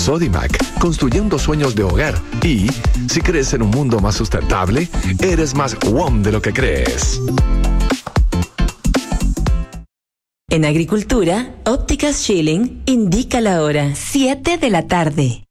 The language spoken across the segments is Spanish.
Sodimac, construyendo sueños de hogar. Y si crees en un mundo más sustentable, eres más WOM de lo que crees. En Agricultura, Ópticas Schilling indica la hora, 7 de la tarde.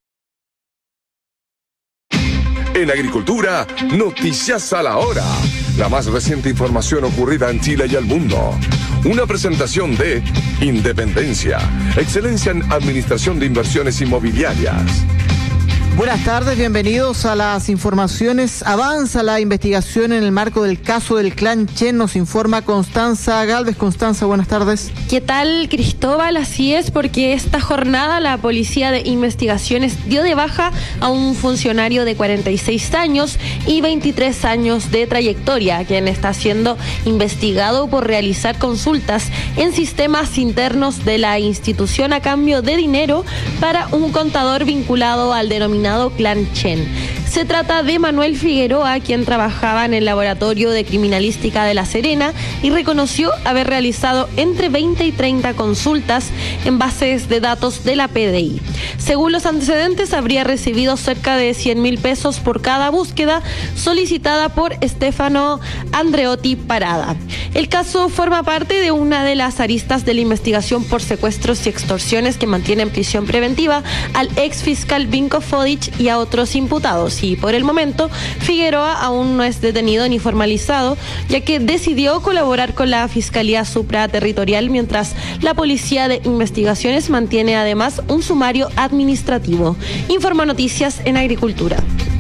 En Agricultura, noticias a la hora. La más reciente información ocurrida en Chile y el mundo. Una presentación de Independencia, excelencia en administración de inversiones inmobiliarias. Buenas tardes, bienvenidos a las informaciones. Avanza la investigación en el marco del caso del clan Chen, nos informa Constanza Galvez. Constanza, buenas tardes. ¿Qué tal, Cristóbal? Así es, porque esta jornada la Policía de Investigaciones dio de baja a un funcionario de 46 años y 23 años de trayectoria, quien está siendo investigado por realizar consultas en sistemas internos de la institución a cambio de dinero para un contador vinculado al denominado Clan Chen. Se trata de Manuel Figueroa, quien trabajaba en el Laboratorio de Criminalística de La Serena y reconoció haber realizado entre 20 y 30 consultas en bases de datos de la PDI. Según los antecedentes, habría recibido cerca de 100.000 pesos por cada búsqueda solicitada por Stefano Andreotti Parada. El caso forma parte de una de las aristas de la investigación por secuestros y extorsiones que mantiene en prisión preventiva al ex fiscal Vinko Fodic y a otros imputados. Y por el momento, Figueroa aún no es detenido ni formalizado, ya que decidió colaborar con la Fiscalía Supraterritorial, mientras la Policía de Investigaciones mantiene además un sumario administrativo. Informa Noticias en Agricultura.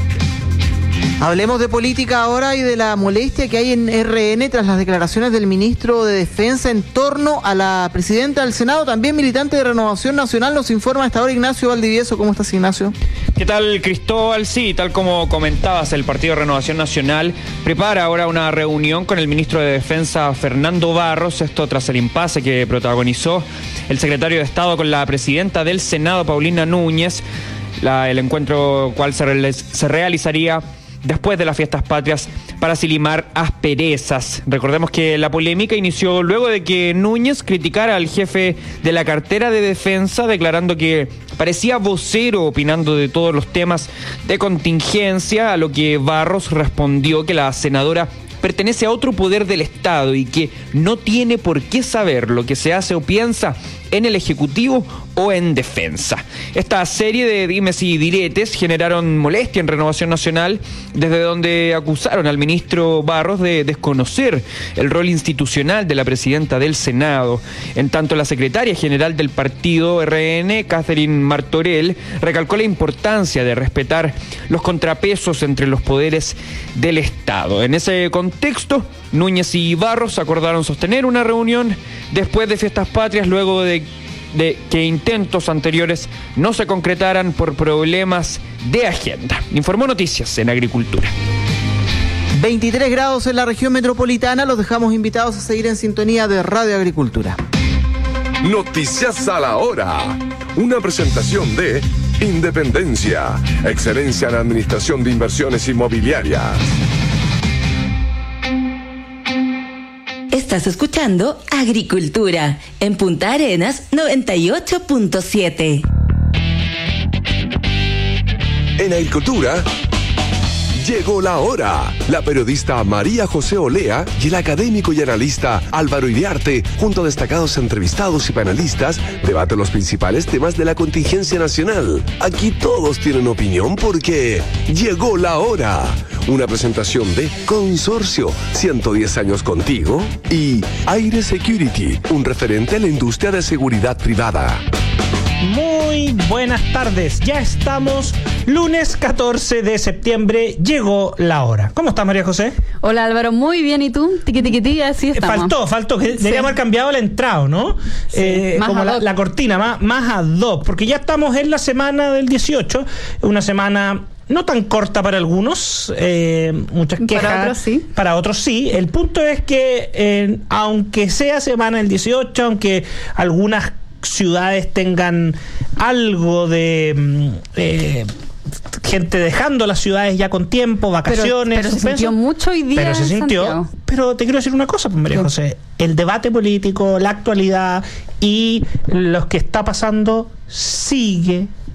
Hablemos de política ahora y de la molestia que hay en RN tras las declaraciones del ministro de Defensa en torno a la presidenta del Senado, también militante de Renovación Nacional. Nos informa a esta hora Ignacio Valdivieso. ¿Cómo estás, Ignacio? ¿Qué tal, Cristóbal? Sí, tal como comentabas, el Partido Renovación Nacional prepara ahora una reunión con el ministro de Defensa, Fernando Barros, esto tras el impasse que protagonizó el secretario de Estado con la presidenta del Senado, Paulina Núñez. El encuentro cual se realizaría después de las fiestas patrias para limar asperezas. Recordemos que la polémica inició luego de que Núñez criticara al jefe de la cartera de defensa, declarando que parecía vocero opinando de todos los temas de contingencia, a lo que Barros respondió que la senadora pertenece a otro poder del Estado y que no tiene por qué saber lo que se hace o piensa en el Ejecutivo o en Defensa. Esta serie de dimes y diretes generaron molestia en Renovación Nacional, desde donde acusaron al ministro Barros de desconocer el rol institucional de la presidenta del Senado. En tanto, la secretaria general del partido RN, Catherine Martorell, recalcó la importancia de respetar los contrapesos entre los poderes del Estado. En ese contexto, Núñez y Barros acordaron sostener una reunión después de fiestas patrias, luego de que intentos anteriores no se concretaran por problemas de agenda. Informó Noticias en Agricultura. 23 grados en la región metropolitana. Los dejamos invitados a seguir en sintonía de Radio Agricultura. Noticias a la hora. Una presentación de Independencia, excelencia en administración de inversiones inmobiliarias. Estás escuchando Agricultura en Punta Arenas 98.7. En Agricultura, llegó la hora. La periodista María José Olea y el académico y analista Álvaro Iriarte, junto a destacados entrevistados y panelistas, debaten los principales temas de la contingencia nacional. Aquí todos tienen opinión porque llegó la hora. Una presentación de Consorcio, 110 años contigo, y Aire Security, un referente a la industria de seguridad privada. Muy buenas tardes, ya estamos lunes 14 de septiembre, llegó la hora. ¿Cómo estás, María José? Hola, Álvaro, muy bien, ¿y tú? Tiqui, así estamos. Faltó, que deberíamos haber cambiado la entrada, ¿no? Sí, como la cortina, más ad hoc, porque ya estamos en la semana del 18, una semana no tan corta para algunos, muchas quejas. Para otros sí. El punto es que, aunque sea semana del 18, aunque algunas ciudades tengan algo de gente dejando las ciudades ya con tiempo, vacaciones, pero se sintió mucho hoy día. Pero se sintió. Santiago. Pero te quiero decir una cosa, María José. El debate político, la actualidad y lo que está pasando sigue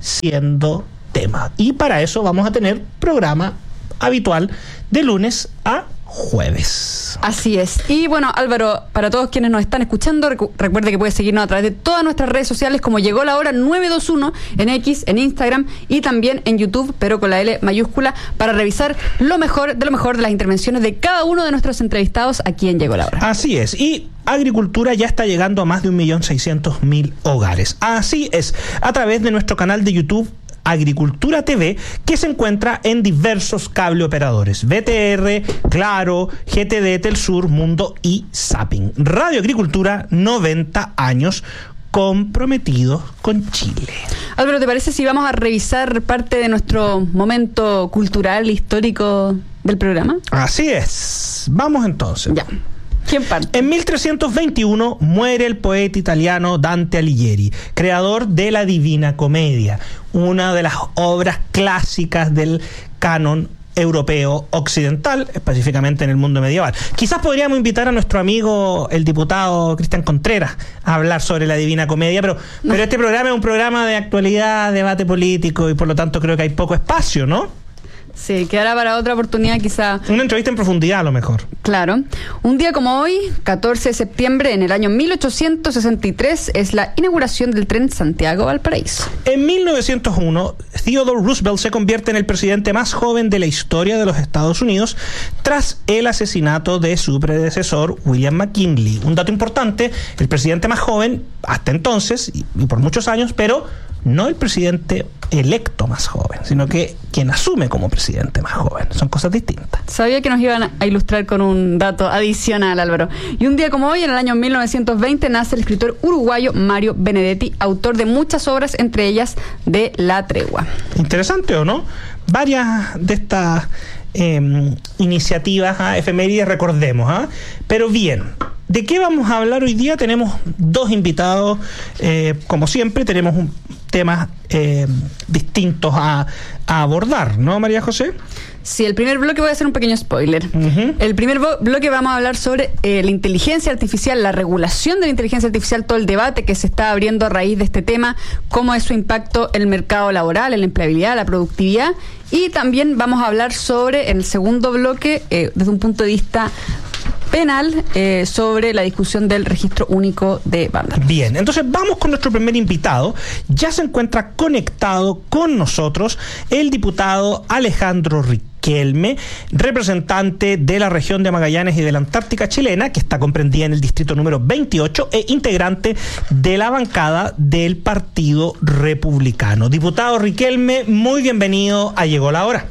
siendo tema. Y para eso vamos a tener programa habitual de lunes a jueves. Así es. Y bueno, Álvaro, para todos quienes nos están escuchando, recuerde que puede seguirnos a través de todas nuestras redes sociales como Llegó la Hora 921 en X, en Instagram y también en YouTube, pero con la L mayúscula, para revisar lo mejor de las intervenciones de cada uno de nuestros entrevistados aquí en Llegó la Hora. Así es. Y Agricultura ya está llegando a más de 1.600.000 hogares. Así es, a través de nuestro canal de YouTube Agricultura TV, que se encuentra en diversos cable operadores: BTR, Claro, GTD, Telsur, Mundo y Zapping. Radio Agricultura, 90 años comprometidos con Chile. Álvaro, ¿te parece si vamos a revisar parte de nuestro momento cultural, histórico del programa? Así es. Vamos entonces. Ya. ¿Quién parte? En 1321 muere el poeta italiano Dante Alighieri, creador de la Divina Comedia, una de las obras clásicas del canon europeo occidental, específicamente en el mundo medieval. Quizás podríamos invitar a nuestro amigo, el diputado Cristian Contreras, a hablar sobre la Divina Comedia, pero este programa es un programa de actualidad, debate político, y por lo tanto creo que hay poco espacio, ¿no? Sí, quedará para otra oportunidad quizá. Una entrevista en profundidad a lo mejor. Claro. Un día como hoy, 14 de septiembre, en el año 1863, es la inauguración del tren Santiago-Valparaíso. En 1901, Theodore Roosevelt se convierte en el presidente más joven de la historia de los Estados Unidos tras el asesinato de su predecesor, William McKinley. Un dato importante, el presidente más joven hasta entonces, y por muchos años, pero no el presidente electo más joven, sino que quien asume como presidente más joven. Son cosas distintas. Sabía que nos iban a ilustrar con un dato adicional, Álvaro. Y un día como hoy, en el año 1920, nace el escritor uruguayo Mario Benedetti, autor de muchas obras, entre ellas de La Tregua. Interesante, ¿o no? Varias de estas iniciativas efemérides recordemos, pero bien, ¿de qué vamos a hablar hoy día? Tenemos dos invitados, como siempre, tenemos temas distintos a abordar, ¿no, María José? Sí, el primer bloque, voy a hacer un pequeño spoiler. El primer bloque vamos a hablar sobre la inteligencia artificial, la regulación de la inteligencia artificial, todo el debate que se está abriendo a raíz de este tema, cómo es su impacto en el mercado laboral, en la empleabilidad, la productividad, y también vamos a hablar sobre, en el segundo bloque, desde un punto de vista penal, sobre la discusión del registro único de bandas. Bien, entonces vamos con nuestro primer invitado. Ya se encuentra conectado con nosotros el diputado Alejandro Riquelme, representante de la región de Magallanes y de la Antártica chilena, que está comprendida en el distrito número 28 e integrante de la bancada del Partido Republicano. Diputado Riquelme, muy bienvenido a Llegó la Hora.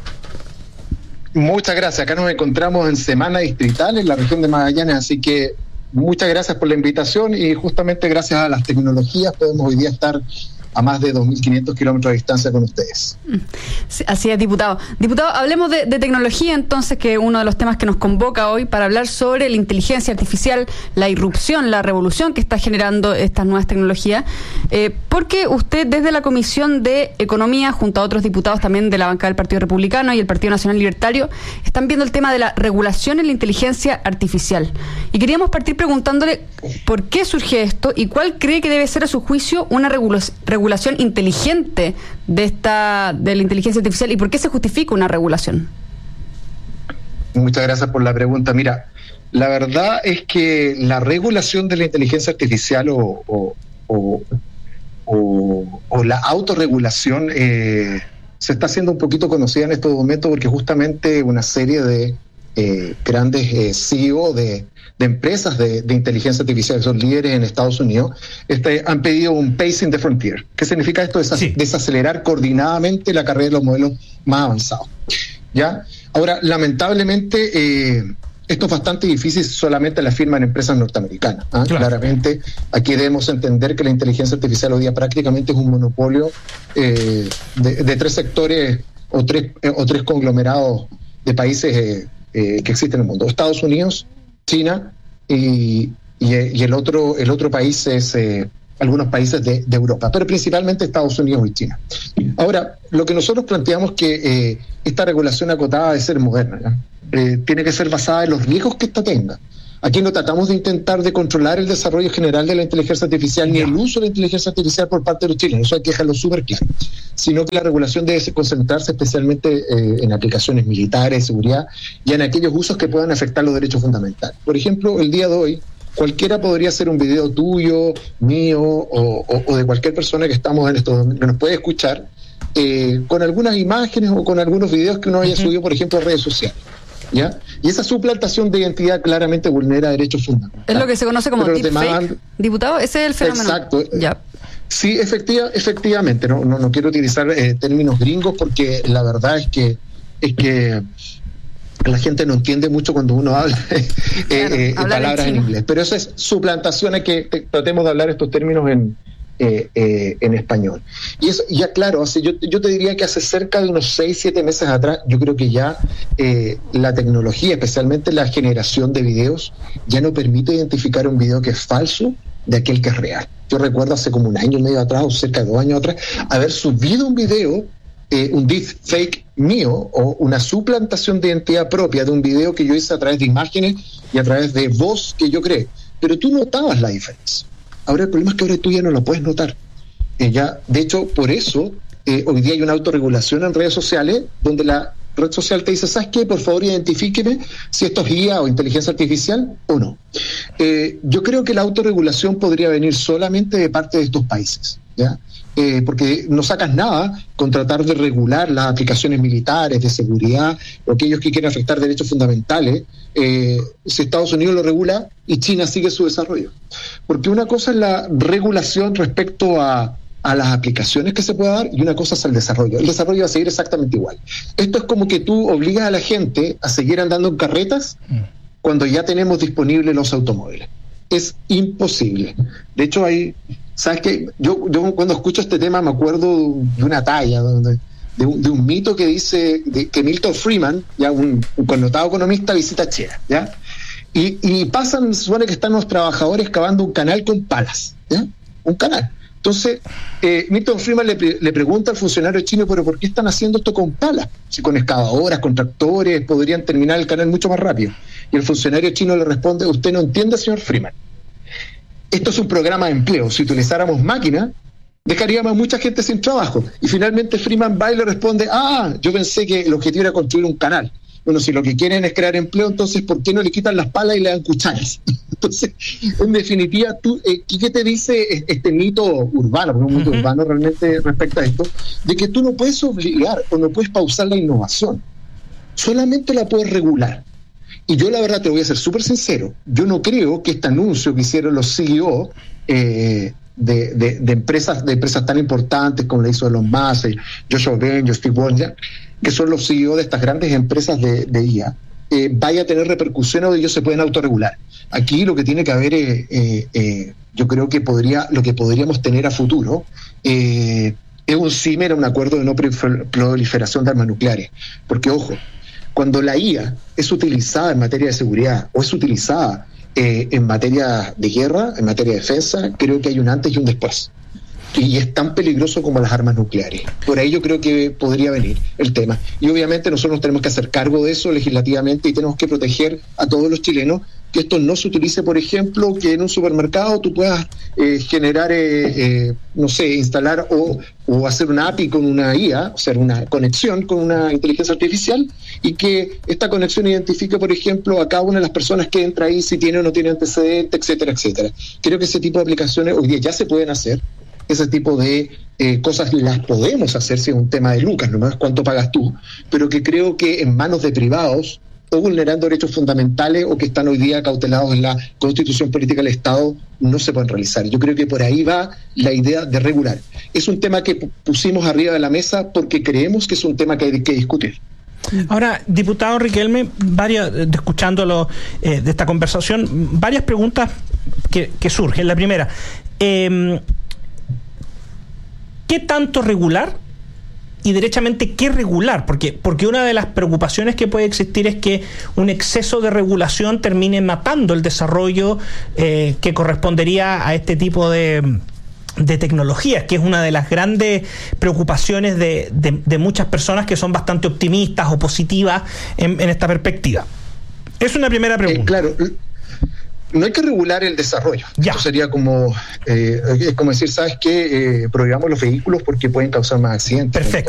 Muchas gracias. Acá nos encontramos en semana distrital en la región de Magallanes, así que muchas gracias por la invitación, y justamente gracias a las tecnologías podemos hoy día estar a más de 2.500 kilómetros de distancia con ustedes. Sí, así es, diputado. Diputado, hablemos de tecnología entonces, que es uno de los temas que nos convoca hoy para hablar sobre la inteligencia artificial, la irrupción, la revolución que está generando estas nuevas tecnologías. Porque usted, desde la Comisión de Economía, junto a otros diputados también de la bancada del Partido Republicano y el Partido Nacional Libertario, están viendo el tema de la regulación en la inteligencia artificial. Y queríamos partir preguntándole por qué surge esto y cuál cree que debe ser, a su juicio, una regulación inteligente de la inteligencia artificial, y por qué se justifica una regulación. Muchas gracias por la pregunta. Mira, la verdad es que la regulación de la inteligencia artificial o la autorregulación se está haciendo un poquito conocida en estos momentos, porque justamente una serie de grandes CEO de empresas de inteligencia artificial, son líderes en Estados Unidos, han pedido un pacing the frontier. ¿Qué significa esto? Desacelerar coordinadamente la carrera de los modelos más avanzados. ¿Ya? Ahora, lamentablemente, esto es bastante difícil solamente la firma en empresas norteamericanas. Claro. Claramente, aquí debemos entender que la inteligencia artificial hoy día prácticamente es un monopolio de tres sectores o tres conglomerados de países que existen en el mundo: Estados Unidos, China y el otro país es algunos países de Europa, pero principalmente Estados Unidos y China. Ahora, lo que nosotros planteamos que esta regulación acotada debe ser moderna, ¿ya? Tiene que ser basada en los riesgos que esta tenga. Aquí no tratamos de intentar de controlar el desarrollo general de la inteligencia artificial ni el uso de la inteligencia artificial por parte de los chilenos, eso hay que dejarlo súper claro, sino que la regulación debe concentrarse especialmente en aplicaciones militares, seguridad y en aquellos usos que puedan afectar los derechos fundamentales. Por ejemplo, el día de hoy, cualquiera podría hacer un video tuyo, mío o de cualquier persona que estamos en esto, que nos puede escuchar, con algunas imágenes o con algunos videos que uno haya subido, por ejemplo, a redes sociales. ¿Ya? Y esa suplantación de identidad claramente vulnera derechos fundamentales. Es lo que se conoce como deepfake, diputado, ese es el fenómeno. Exacto. Ya. Sí, efectivamente, no quiero utilizar términos gringos porque la verdad es que la gente no entiende mucho cuando uno habla palabras en inglés, pero eso es suplantación, que tratemos de hablar estos términos en español. Y eso, ya claro, yo te diría que hace cerca de unos 6-7 meses atrás, yo creo que ya la tecnología, especialmente la generación de videos, ya no permite identificar un video que es falso de aquel que es real. Yo recuerdo hace como 1 año y medio atrás, o cerca de 2 años atrás, haber subido un video, un deepfake mío, o una suplantación de identidad propia de un video que yo hice a través de imágenes y a través de voz que yo creé. Pero tú notabas la diferencia. Ahora el problema es que ahora tú ya no lo puedes notar. De hecho, por eso hoy día hay una autorregulación en redes sociales donde la red social te dice, ¿sabes qué? Por favor, identifíqueme si esto es IA o inteligencia artificial o no. Yo creo que la autorregulación podría venir solamente de parte de estos países, ¿ya? Porque no sacas nada con tratar de regular las aplicaciones militares, de seguridad, o aquellos que quieren afectar derechos fundamentales, si Estados Unidos lo regula y China sigue su desarrollo. Porque una cosa es la regulación respecto a las aplicaciones que se pueda dar y una cosa es el desarrollo. El desarrollo va a seguir exactamente igual. Esto es como que tú obligas a la gente a seguir andando en carretas cuando ya tenemos disponibles los automóviles. Es imposible. De hecho, ¿sabes qué? Yo cuando escucho este tema me acuerdo de una talla, de un mito que dice que Milton Friedman, ya un connotado economista, visita China, ¿ya? Y pasan, se supone que están los trabajadores cavando un canal con palas, ¿ya? Un canal. Entonces, Milton Friedman le pregunta al funcionario chino, ¿pero por qué están haciendo esto con palas? Si con excavadoras, con tractores, podrían terminar el canal mucho más rápido. Y el funcionario chino le responde, usted no entiende, señor Friedman. Esto es un programa de empleo. Si utilizáramos máquinas, dejaríamos a mucha gente sin trabajo. Y finalmente Friedman va y le responde, yo pensé que el objetivo era construir un canal. Bueno, si lo que quieren es crear empleo, entonces ¿por qué no le quitan las palas y le dan cucharas? Entonces, en definitiva, ¿qué te dice este mito urbano, porque es un mito urbano realmente respecto a esto, de que tú no puedes obligar o no puedes pausar la innovación, solamente la puedes regular? Y yo la verdad te voy a ser súper sincero, yo no creo que este anuncio que hicieron los CEO de empresas tan importantes como la hizo Elon Musk, Joshua Bengio, Steve Wozniak, que son los CEO de estas grandes empresas de IA, vaya a tener repercusiones o ellos se pueden autorregular. Aquí lo que tiene que haber, yo creo que lo que podríamos tener a futuro es un CIMER, un acuerdo de no proliferación de armas nucleares. Porque, ojo, cuando la IA es utilizada en materia de seguridad o es utilizada en materia de guerra, en materia de defensa, creo que hay un antes y un después. Y es tan peligroso como las armas nucleares. Por ahí yo creo que podría venir el tema. Y obviamente nosotros tenemos que hacer cargo de eso legislativamente y tenemos que proteger a todos los chilenos, que esto no se utilice, por ejemplo, que en un supermercado tú puedas generar, instalar o hacer una API con una IA, o sea, una conexión con una inteligencia artificial, y que esta conexión identifique, por ejemplo, a cada una de las personas que entra ahí, si tiene o no tiene antecedentes, etcétera, etcétera. Creo que ese tipo de aplicaciones hoy día ya se pueden hacer. Ese tipo de cosas las podemos hacer si es un tema de lucas, no más cuánto pagas tú, pero que creo que en manos de privados o vulnerando derechos fundamentales o que están hoy día cautelados en la Constitución Política del Estado no se pueden realizar. Yo creo que por ahí va la idea de regular. Es un tema que pusimos arriba de la mesa porque creemos que es un tema que hay que discutir. Ahora, diputado Riquelme, escuchándolo de esta conversación, varias preguntas que surgen. La primera, ¿qué tanto regular y derechamente qué regular? Porque una de las preocupaciones que puede existir es que un exceso de regulación termine matando el desarrollo que correspondería a este tipo de tecnologías, que es una de las grandes preocupaciones de muchas personas que son bastante optimistas o positivas en esta perspectiva. Es una primera pregunta. Claro. no hay que regular el desarrollo. Esto sería como, es como decir, ¿sabes qué? Prohibamos los vehículos porque pueden causar más accidentes. Perfecto.